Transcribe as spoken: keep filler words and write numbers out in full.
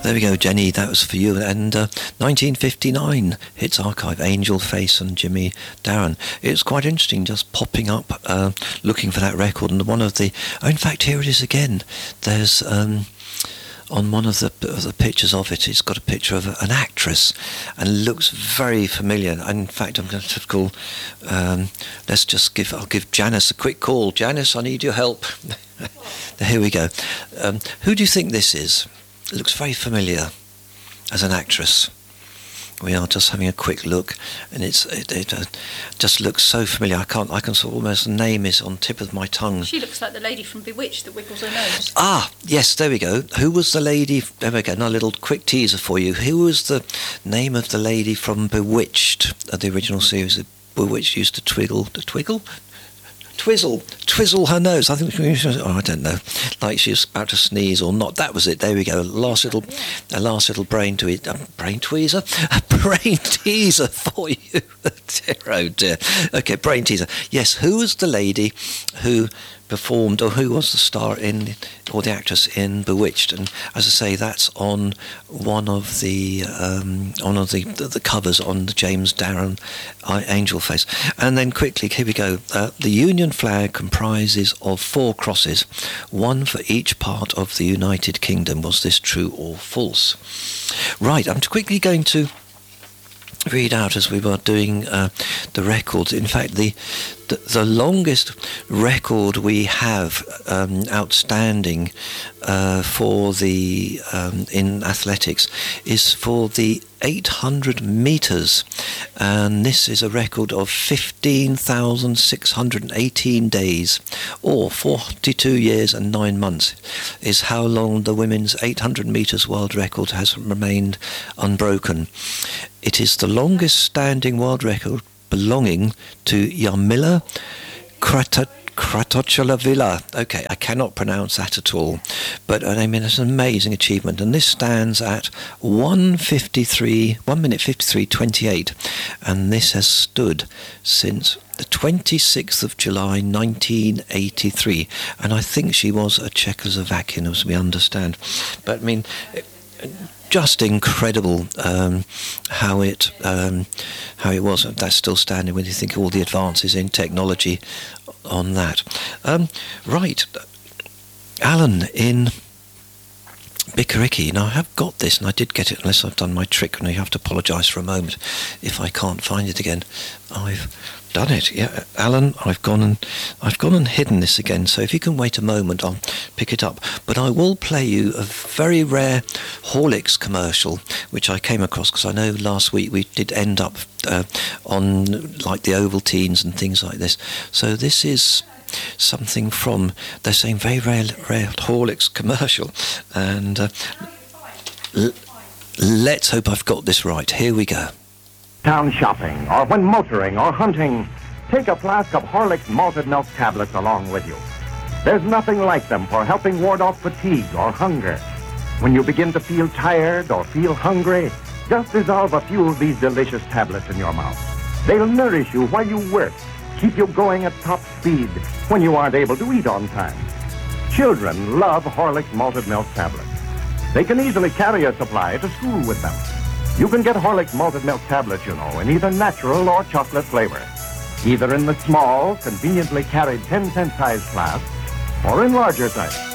there we go, Jenny, that was for you. And uh, nineteen fifty-nine, Hits Archive, Angel Face and Jimmy Darren. It's quite interesting just popping up, uh, looking for that record. And one of the, oh, in fact, here it is again. There's, um, on one of the, of the pictures of it, it's got a picture of an actress and looks very familiar. And in fact, I'm going to call, um, let's just give, I'll give Janice a quick call. Janice, I need your help. Here we go. Um, who do you think this is? It looks very familiar as an actress. We are just having a quick look, and it's it, it uh, just looks so familiar. I can't. I can sort of almost. The name is on the tip of my tongue. She looks like the lady from Bewitched that wiggles her nose. Ah, yes. There we go. Who was the lady? There we go. Now a little quick teaser for you. Who was the name of the lady from Bewitched? Uh, the original series. Bewitched used to twiggle, to twiggle. Twizzle, twizzle her nose. I think, oh, I don't know, like she was about to sneeze or not. That was it. There we go. Last little, a last little brain tweeze, a brain tweezer, a brain teaser for you. Dear, oh dear. Okay, brain teaser. Yes, who was the lady who performed, or who was the star in, or the actress in Bewitched? And as I say, that's on one of the um, one of the, the the covers on the James Darren Angel Face. And then quickly, here we go. Uh, the Union flag comprises of four crosses, one for each part of the United Kingdom. Was this true or false? Right, I'm quickly going to read out as we were doing uh, the records. In fact, the, the the longest record we have um, outstanding uh, for the um, in athletics is for the eight hundred meters, and this is a record of fifteen thousand six hundred eighteen days, or forty-two years and nine months, is how long the women's eight hundred meters world record has remained unbroken. It is the longest standing world record belonging to Jarmila Krata Kratochvila. Okay, I cannot pronounce that at all, but I mean it's an amazing achievement, and this stands at one fifty-three, one minute fifty-three twenty-eight, and this has stood since the twenty-sixth of July nineteen eighty-three, and I think she was a Czechoslovakian, as we understand. But I mean, it, just incredible um, how it um, how it was. That's still standing when you think of all the advances in technology on that. Um, right, Alan in Bikariki. Now I have got this, and I did get it unless I've done my trick, and I have to apologise for a moment if I can't find it again. I've done it. Yeah, Alan, I've gone and I've gone and hidden this again. So if you can wait a moment, I'll pick it up. But I will play you a very rare Horlicks commercial, which I came across because I know last week we did end up uh, on like the Ovaltines and things like this. So this is something from, they're saying very rare, rare Horlicks commercial, and uh, l- let's hope I've got this right. Here we go. Town shopping, or when motoring or hunting, take a flask of Horlicks malted milk tablets along with you. There's nothing like them for helping ward off fatigue or hunger. When you begin to feel tired or feel hungry, just dissolve a few of these delicious tablets in your mouth. They'll nourish you while you work, keep you going at top speed when you aren't able to eat on time. Children love Horlicks malted milk tablets. They can easily carry a supply to school with them. You can get Horlicks malted milk tablets, you know, in either natural or chocolate flavor. Either in the small, conveniently carried ten cent size flask, or in larger size.